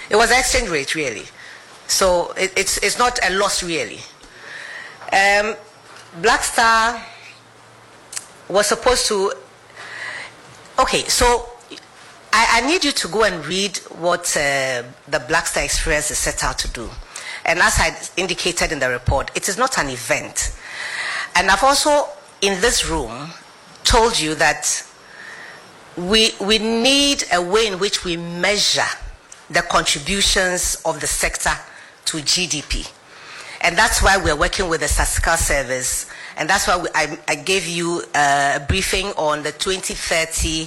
It was the exchange rate, really. So it's not a loss, really. Black Star was supposed to... Okay, so I need you to go and read what the Black Star Experience is set out to do. And as I indicated in the report, it is not an event. And I've also, in this room, told you that we need a way in which we measure the contributions of the sector to GDP. And that's why we're working with the statistical service. And that's why I gave you a briefing on the 2030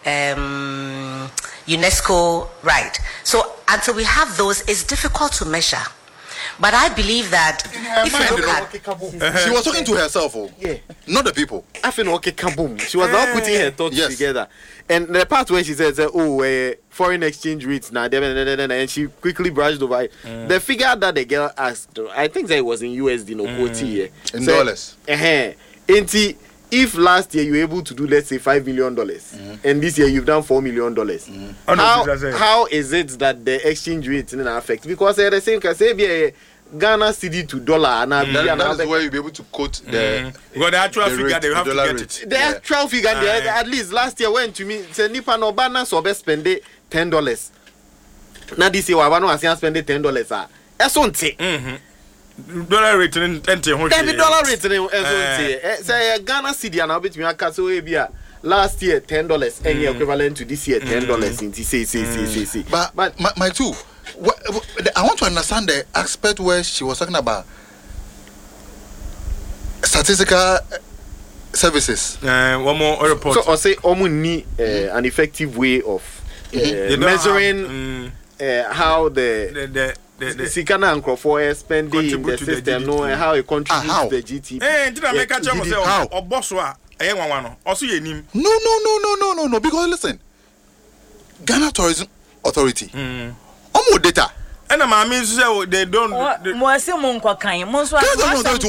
UNESCO, right. So until we have those, it's difficult to measure. But I believe that if you look at... She was talking to herself, not the people. I feel okay, kaboom. She was now putting her thoughts together. And the part where she says, foreign exchange rates now, and she quickly brushed over it. The figure that the girl asked, I think that it was in USD, in dollars. If last year you were able to do, let's say, $5 million, and this year you've done $4 million, how is it that the exchange rate didn't affect? Because they're saying, Ghana cedi to dollar, and that is where you'll be able to quote the actual figure. They have to get it. The actual figure, at least last year went to me. Say Nipa no banana so be spend $10. Now this year, I want to spend $10. That's on dollar rate in $10 rate say Ghana cedi and I'll bet me a castle last year $10 and equivalent to this year $10 in see. But my two, I want to understand the aspect where she was talking about statistical services. One more report. So I say need an effective way of measuring how the Sikana and Crawford spending in the system, knowing how it contributes to the GDP. Did I make a chance how? Or Bosswa, also your name? No. Because listen, Ghana Tourism Authority, more data. And I mean, they don't.